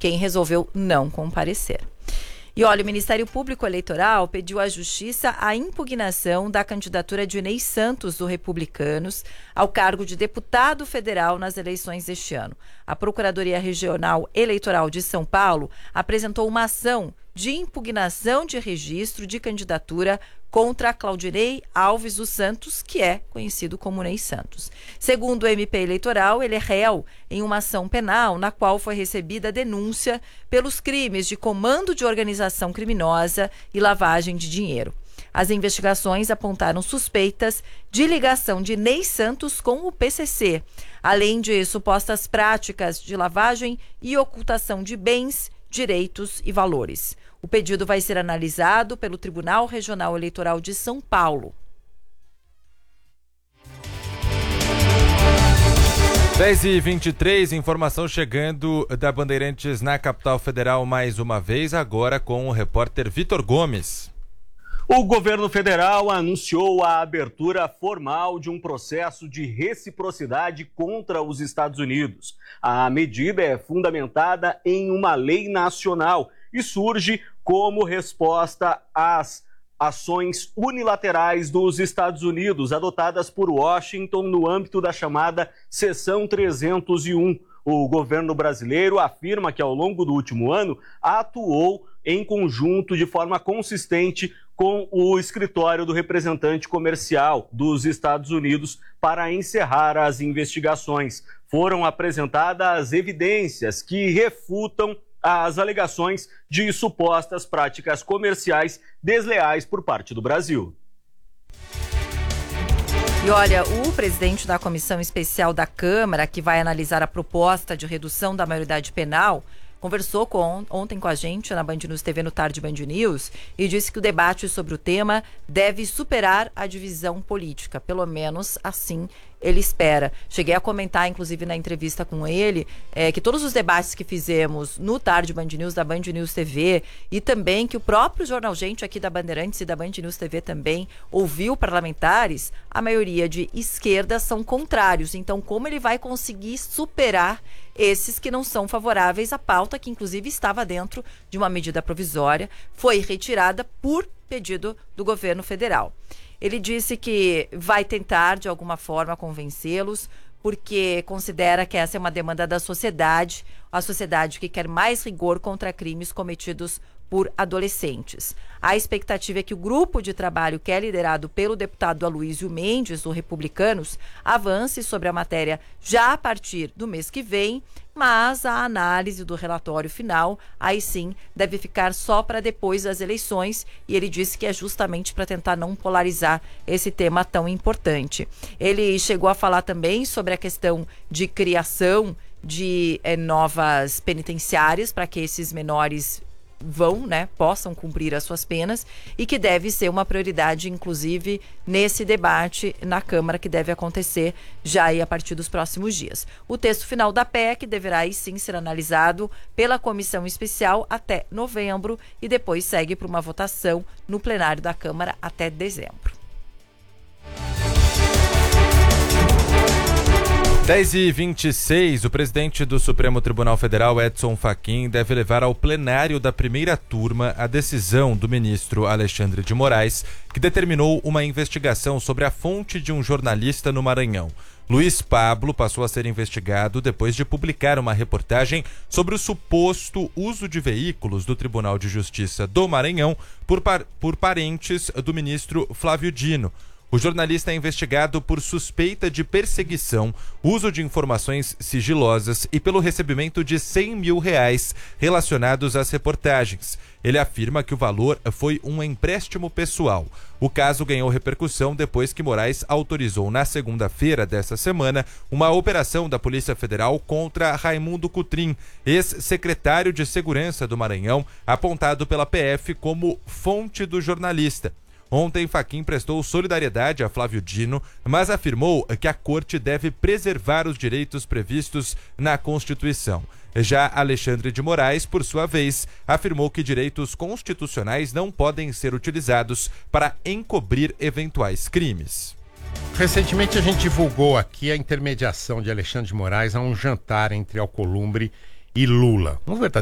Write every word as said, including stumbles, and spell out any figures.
quem resolveu não comparecer. E olha, o Ministério Público Eleitoral pediu à Justiça a impugnação da candidatura de Ney Santos, do Republicanos, ao cargo de deputado federal nas eleições deste ano. A Procuradoria Regional Eleitoral de São Paulo apresentou uma ação de impugnação de registro de candidatura contra Claudinei Alves dos Santos, que é conhecido como Ney Santos. Segundo o M P Eleitoral, ele é réu em uma ação penal na qual foi recebida denúncia pelos crimes de comando de organização criminosa e lavagem de dinheiro. As investigações apontaram suspeitas de ligação de Ney Santos com o P C C, além de supostas práticas de lavagem e ocultação de bens, direitos e valores. O pedido vai ser analisado pelo Tribunal Regional Eleitoral de São Paulo. dez e vinte e três, informação chegando da Bandeirantes na capital federal mais uma vez, agora com o repórter Vitor Gomes. O governo federal anunciou a abertura formal de um processo de reciprocidade contra os Estados Unidos. A medida é fundamentada em uma lei nacional e surge como resposta às ações unilaterais dos Estados Unidos adotadas por Washington no âmbito da chamada Seção trezentos e um. O governo brasileiro afirma que ao longo do último ano atuou em conjunto de forma consistente com o escritório do representante comercial dos Estados Unidos para encerrar as investigações. Foram apresentadas evidências que refutam as alegações de supostas práticas comerciais desleais por parte do Brasil. E olha, o presidente da Comissão Especial da Câmara, que vai analisar a proposta de redução da maioridade penal, conversou com, ontem com a gente na Band News T V no Tarde Band News e disse que o debate sobre o tema deve superar a divisão política, pelo menos assim ele espera. Cheguei a comentar, inclusive, na entrevista com ele, é, que todos os debates que fizemos no Tarde Band News, da Band News T V, e também que o próprio Jornal Gente aqui da Bandeirantes e da Band News T V também ouviu parlamentares, a maioria de esquerda são contrários. Então, como ele vai conseguir superar esses que não são favoráveis à pauta, que inclusive estava dentro de uma medida provisória, foi retirada por pedido do governo federal. Ele disse que vai tentar, de alguma forma, convencê-los, porque considera que essa é uma demanda da sociedade, a sociedade que quer mais rigor contra crimes cometidos por adolescentes. A expectativa é que o grupo de trabalho, que é liderado pelo deputado Aloysio Mendes, do Republicanos, avance sobre a matéria já a partir do mês que vem, mas a análise do relatório final, aí sim, deve ficar só para depois das eleições, e ele disse que é justamente para tentar não polarizar esse tema tão importante. Ele chegou a falar também sobre a questão de criação de eh, novas penitenciárias para que esses menores vão, né, possam cumprir as suas penas, e que deve ser uma prioridade, inclusive, nesse debate na Câmara, que deve acontecer já aí a partir dos próximos dias. O texto final da P E C deverá aí sim ser analisado pela comissão especial até novembro e depois segue para uma votação no plenário da Câmara até dezembro. dez e vinte e seis, o presidente do Supremo Tribunal Federal, Edson Fachin, deve levar ao plenário da primeira turma a decisão do ministro Alexandre de Moraes, que determinou uma investigação sobre a fonte de um jornalista no Maranhão. Luiz Pablo passou a ser investigado depois de publicar uma reportagem sobre o suposto uso de veículos do Tribunal de Justiça do Maranhão por, par- por parentes do ministro Flávio Dino. O jornalista é investigado por suspeita de perseguição, uso de informações sigilosas e pelo recebimento de cem mil reais relacionados às reportagens. Ele afirma que o valor foi um empréstimo pessoal. O caso ganhou repercussão depois que Moraes autorizou na segunda-feira dessa semana uma operação da Polícia Federal contra Raimundo Cutrim, ex-secretário de Segurança do Maranhão, apontado pela P F como fonte do jornalista. Ontem, Fachin prestou solidariedade a Flávio Dino, mas afirmou que a corte deve preservar os direitos previstos na Constituição. Já Alexandre de Moraes, por sua vez, afirmou que direitos constitucionais não podem ser utilizados para encobrir eventuais crimes. Recentemente a gente divulgou aqui a intermediação de Alexandre de Moraes a um jantar entre Alcolumbre e Lula. Um verdadeiro